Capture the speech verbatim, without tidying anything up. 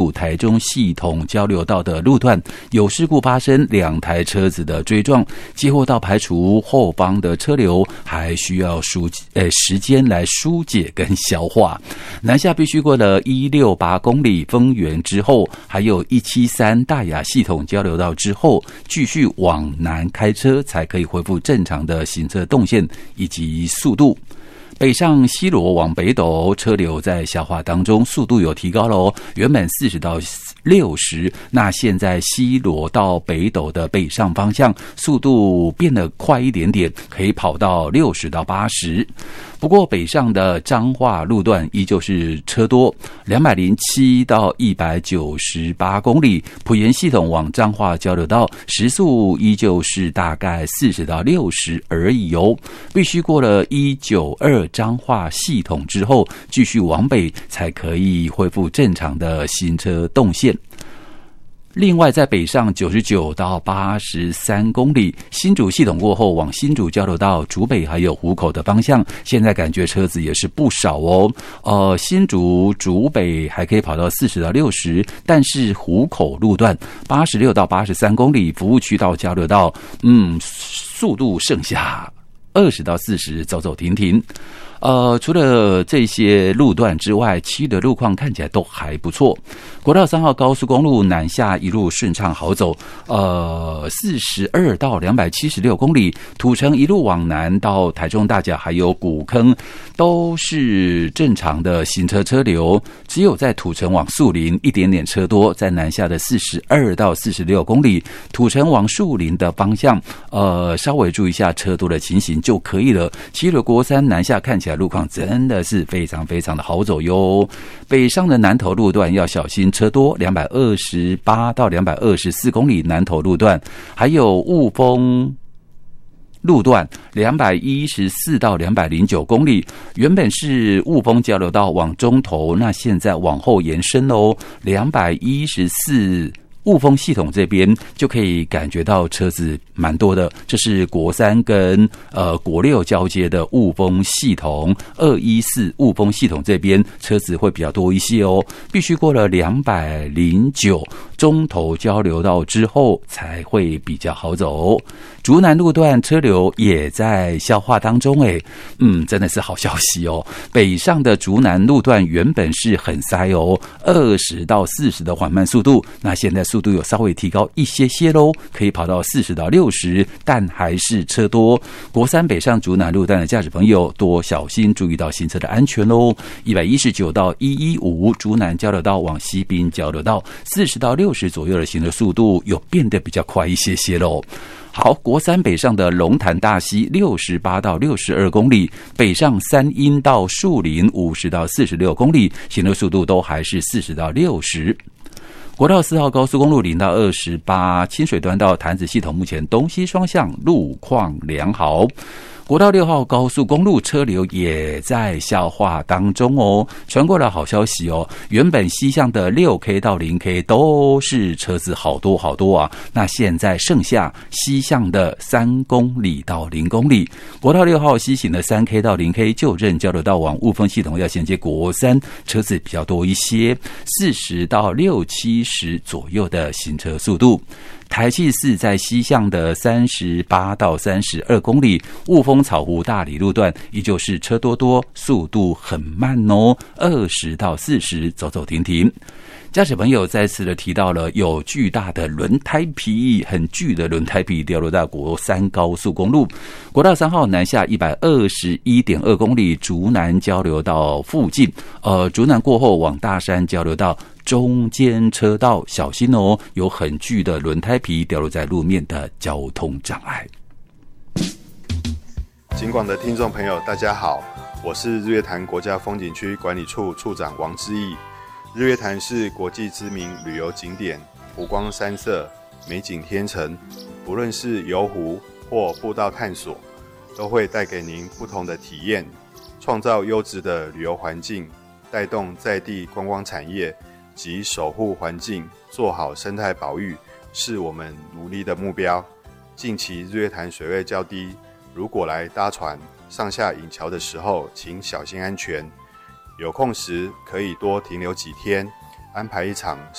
路台中系统交流道的路段有事故发生，两台车子的追撞，接获到排除后方的车流，还需要疏呃时间来疏解跟消化。南下必须过了一百六十八公里丰原之后，还有一百七十三大雅系统交流道之后，继续往南开车才可以恢复正常的行车动线以及速度。北上西螺往北斗，车流在消化当中，速度有提高了，原本四十到六十，那现在西螺到北斗的北上方向速度变得快一点点，可以跑到六十到八十。不过北上的彰化路段依旧是车多，两百零七到一百九十八公里，埔盐系统往彰化交流道时速依旧是大概四十到六十而已哦，必须过了一百九十二彰化系统之后，继续往北才可以恢复正常的行车动线。另外在北上九十九到八十三公里，新竹系统过后往新竹交流道竹北还有湖口的方向，现在感觉车子也是不少哦。呃，新竹竹北还可以跑到四十到六十，但是湖口路段八十六到八十三公里服务区到交流道，嗯，速度剩下二十到四十，走走停停。呃，除了这些路段之外，其余的路况看起来都还不错。国道三号高速公路南下一路顺畅好走，呃，四十二到两百七十六公里，土城一路往南到台中大甲还有古坑都是正常的行车车流，只有在土城往树林一点点车多，在南下的四十二到四十六公里，土城往树林的方向，呃，稍微注意一下车多的情形就可以了。其余的国三南下看起来路况真的是非常非常的好走哟。北上的南投路段要小心车多，两百二十八到两百二十四公里南投路段，还有雾峰路段两百一十四到两百零九公里，原本是雾峰交流道往中投，那现在往后延伸喽，两百一十四雾峰系统这边就可以感觉到车子蛮多的，这是国三跟呃国六交接的雾峰系统，二一四雾峰系统这边车子会比较多一些哦，必须过了两百零九中投交流道之后才会比较好走。竹南路段车流也在消化当中诶，嗯，真的是好消息哦。北上的竹南路段原本是很塞哦，二十到四十的缓慢速度，那现在速度有稍微提高一些些咯，可以跑到四十到六十，但还是车多。国三北上竹南路段的驾驶朋友多小心，注意到行车的安全咯。一百一十九到一一五竹南交流道往西滨交流道，四十到六十左右的行车速度有变得比较快一些些咯。好，国三北上的龙潭大溪六十八到六十二公里，北上三阴到树林五十到四十六公里，行车速度都还是四十到六十。国道四号高速公路零到二十八，清水端到潭子系统目前东西双向路况良好。国道六号高速公路车流也在消化当中哦，传过来好消息哦，原本西向的 六 K 到 零 K 都是车子好多好多啊，那现在剩下西向的三公里到零公里，国道六号西行的 三 K 到 零 K 就任交流道往雾峰系统要衔接国三，车子比较多一些，四十到六七十左右的行车速度。台七四在西向的三十八到三十二公里，雾峰草湖大理路段依旧是车多多，速度很慢哦，二十到四十，走走停停。驾驶朋友再次的提到了有巨大的轮胎皮，很巨的轮胎皮掉落到国三高速公路，国道三号南下一百二十一点二公里，竹南交流道附近，呃，竹南过后往大山交流道中间车道小心哦，有很巨的轮胎皮掉落在路面的交通障碍。 警广的听众朋友大家好，我是日月潭国家风景区管理处处长王志毅。日月潭是国际知名旅游景点，湖光山色，美景天成，不论是游湖或步道探索，都会带给您不同的体验，创造优质的旅游环境，带动在地观光产业及守护环境，做好生态保育，是我们努力的目标。近期日月潭水位较低，如果来搭船上下引桥的时候，请小心安全。有空时可以多停留几天，安排一场